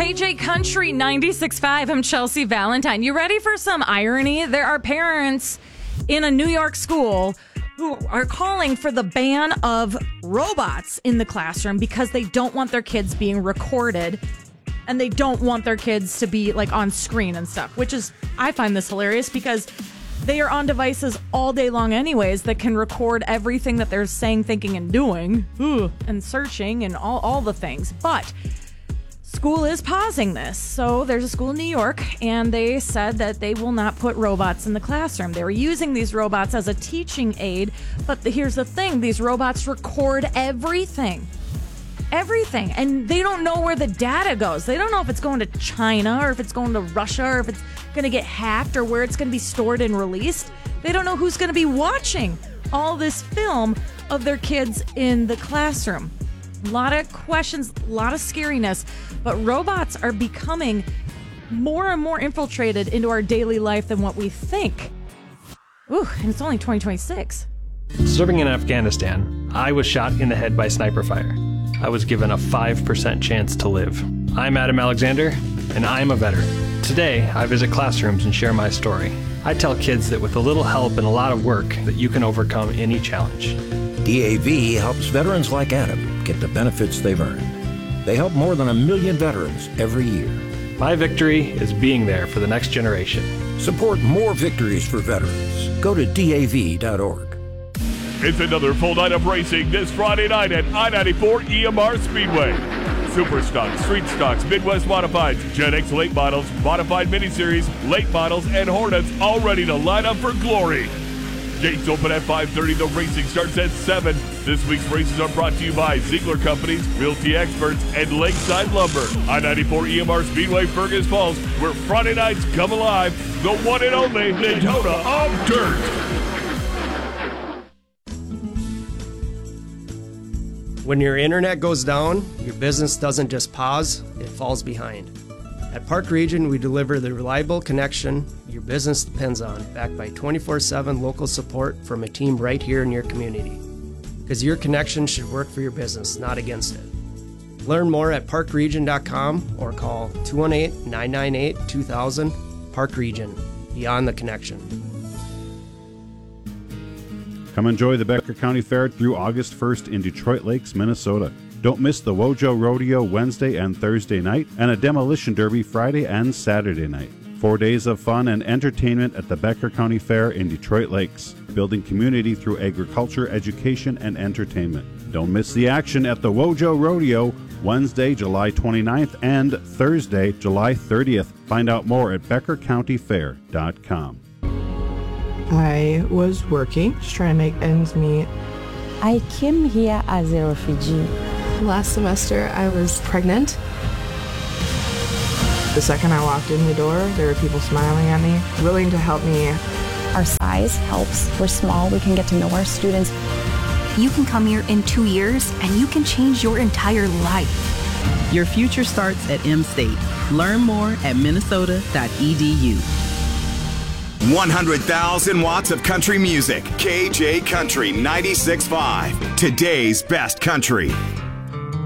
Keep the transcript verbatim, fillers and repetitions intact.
K J Country ninety-six point five. I'm Chelsea Valentine. You ready for some irony? There are parents in a New York school who are calling for the ban of robots in the classroom because they don't want their kids being recorded and they don't want their kids to be like on screen and stuff, which is, I find this hilarious because they are on devices all day long anyways that can record everything that they're saying, thinking, and doing, ooh, and searching and all, all the things. But school is pausing this. So there's a school in New York, and they said that they will not put robots in the classroom. They were using these robots as a teaching aid, but the, here's the thing. These robots record everything. Everything. And they don't know where the data goes. They don't know if it's going to China or if it's going to Russia or if it's going to get hacked or where it's going to be stored and released. They don't know who's going to be watching all this film of their kids in the classroom. A lot of questions, a lot of scariness, but robots are becoming more and more infiltrated into our daily life than what we think. Ooh, and it's only twenty twenty-six. Serving in Afghanistan, I was shot in the head by sniper fire. I was given a five percent chance to live. I'm Adam Alexander, and I'm a veteran. Today, I visit classrooms and share my story. I tell kids that with a little help and a lot of work, that you can overcome any challenge. D A V helps veterans like Adam get the benefits they've earned. They help more than a million veterans every year. My victory is being there for the next generation. Support more victories for veterans. Go to D A V dot org. It's another full night of racing this Friday night at I ninety-four E M R Speedway. Super Stocks, Street Stocks, Midwest Modifieds, Gen X Late Models, Modified Miniseries, Late Models, and Hornets all ready to line up for glory. Gates open at five thirty. The racing starts at seven. This week's races are brought to you by Ziegler Companies, Realty Experts, and Lakeside Lumber. I ninety-four E M R Speedway, Fergus Falls, where Friday nights come alive. The one and only Daytona of Dirt. When your internet goes down, your business doesn't just pause, it falls behind. At Park Region, we deliver the reliable connection your business depends on, backed by twenty-four seven local support from a team right here in your community. Because your connection should work for your business, not against it. Learn more at park region dot com or call two one eight, nine nine eight, two thousand. Park Region, beyond the connection. Come enjoy the Becker County Fair through August first in Detroit Lakes, Minnesota. Don't miss the Wojo Rodeo Wednesday and Thursday night and a demolition derby Friday and Saturday night. Four days of fun and entertainment at the Becker County Fair in Detroit Lakes, building community through agriculture, education, and entertainment. Don't miss the action at the Wojo Rodeo Wednesday, July twenty-ninth and Thursday, July thirtieth. Find out more at becker county fair dot com. I was working, just trying to make ends meet. I came here as a refugee. Last semester, I was pregnant. The second I walked in the door, there were people smiling at me, willing to help me. Our size helps. We're small. We can get to know our students. You can come here in two years, and you can change your entire life. Your future starts at M-State. Learn more at minnesota dot e d u. one hundred thousand watts of country music. K J Country ninety-six point five. Today's best country.